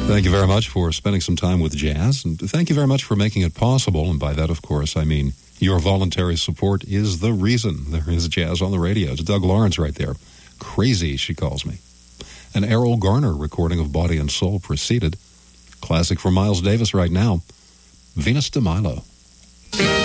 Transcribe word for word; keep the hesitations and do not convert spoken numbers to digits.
Thank you very much for spending some time with jazz, and thank you very much for making it possible. And by that, of course, I mean your voluntary support is the reason there is jazz on the radio. It's Doug Lawrence right there. Crazy, she calls me. An Errol Garner recording of Body and Soul preceded. Classic from Miles Davis right now, Venus de Milo.